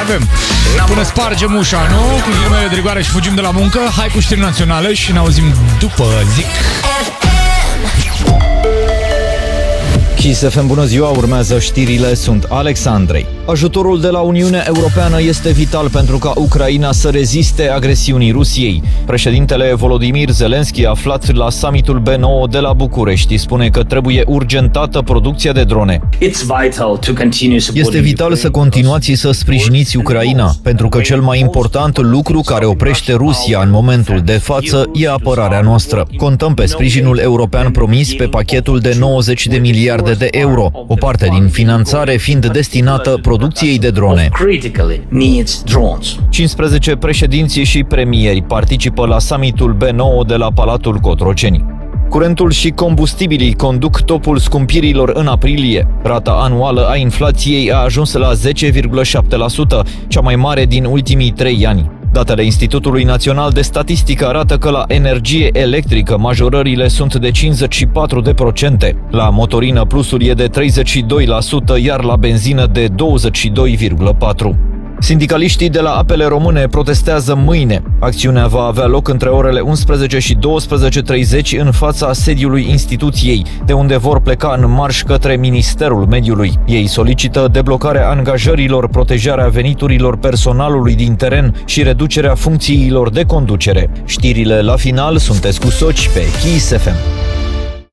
FM. Până spargem ușa, nu? Cu ghilimele de rigoare și fugim de la muncă. Hai cu știri naționale și ne auzim după, zic. Kiss FM, bună ziua, urmează știrile, sunt Alex Andrei. Ajutorul de la Uniunea Europeană este vital pentru ca Ucraina să reziste agresiunii Rusiei. Președintele Volodymyr Zelensky, aflat la summitul B9 de la București, spune că trebuie urgentată producția de drone. Este vital să continuați să sprijiniți Ucraina, pentru că cel mai important lucru care oprește Rusia în momentul de față e apărarea noastră. Contăm pe sprijinul european promis pe pachetul de 90 de miliarde de euro, o parte din finanțare fiind destinată producției de drone. 15 președinți și premieri participă la summitul B9 de la Palatul Cotroceni. Curentul și combustibilii conduc topul scumpirilor în aprilie. Rata anuală a inflației a ajuns la 10,7%, cea mai mare din ultimii 3 ani. Datele Institutului Național de Statistică arată că la energie electrică majorările sunt de 54%, la motorină plusul e de 32%, iar la benzină de 22,4%. Sindicaliștii de la Apele Române protestează mâine. Acțiunea va avea loc între orele 11 și 12:30 în fața sediului instituției, de unde vor pleca în marș către Ministerul Mediului. Ei solicită deblocarea angajărilor, protejarea veniturilor personalului din teren și reducerea funcțiilor de conducere. Știrile la final sunteți cu Soci pe Kiss FM.